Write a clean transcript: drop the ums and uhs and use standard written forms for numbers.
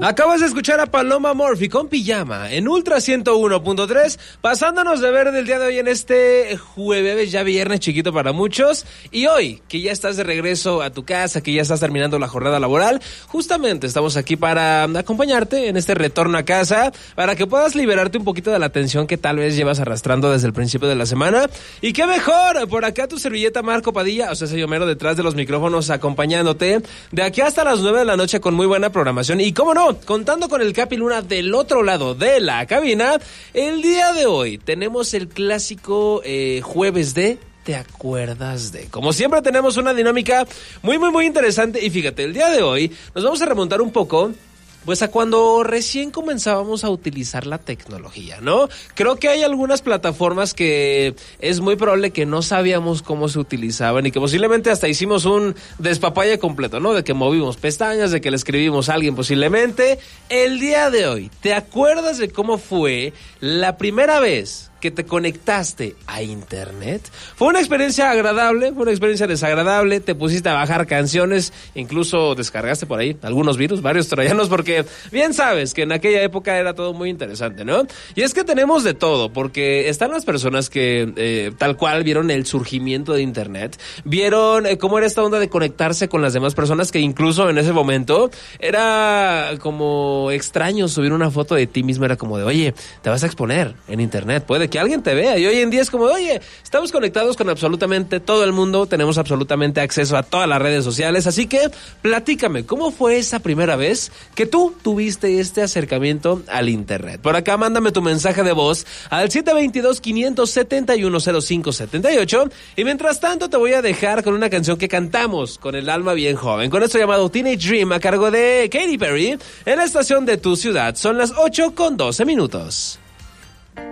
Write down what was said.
Acabas de escuchar a Paloma Murphy con Pijama en Ultra 101.3, pasándonos de verde el día de hoy en este jueves, ya viernes chiquito para muchos. Y hoy, que ya estás de regreso a tu casa, que ya estás terminando la jornada laboral, justamente estamos aquí para acompañarte en este retorno a casa, para que puedas liberarte un poquito de la tensión que tal vez llevas arrastrando desde el principio de la semana. Y qué mejor, por acá tu servilleta Marco Padilla, o sea, soy Homero detrás de los micrófonos acompañándote de aquí hasta las 9 de la noche con muy buena programación. Y cómo no, contando con el Capi Luna del otro lado de la cabina, el día de hoy tenemos el clásico jueves de ¿te acuerdas de? Como siempre tenemos una dinámica muy interesante y fíjate, el día de hoy nos vamos a remontar un poco pues a cuando recién comenzábamos a utilizar la tecnología, ¿no? Creo que hay algunas plataformas que es muy probable que no sabíamos cómo se utilizaban y que posiblemente hasta hicimos un despapalle completo, ¿no? De que movimos pestañas, de que le escribimos a alguien posiblemente. El día de hoy, ¿te acuerdas de cómo fue la primera vez que te conectaste a internet? ¿Fue una experiencia agradable? ¿Fue una experiencia desagradable? ¿Te pusiste a bajar canciones? Incluso descargaste por ahí algunos virus, varios troyanos, porque bien sabes que en aquella época era todo muy interesante, ¿no? Y es que tenemos de todo, porque están las personas que tal cual vieron el surgimiento de internet, vieron cómo era esta onda de conectarse con las demás personas, que incluso en ese momento era como extraño subir una foto de ti mismo, era como de, oye, te vas a exponer en internet, puede que alguien te vea. Y hoy en día es como, oye, estamos conectados con absolutamente todo el mundo, tenemos absolutamente acceso a todas las redes sociales, así que platícame, ¿cómo fue esa primera vez que tú tuviste este acercamiento al internet? Por acá mándame tu mensaje de voz al 722-571-0578 y mientras tanto te voy a dejar con una canción que cantamos con el alma bien joven, con esto llamado Teenage Dream a cargo de Katy Perry en la estación de tu ciudad. Son las 8:12 minutos.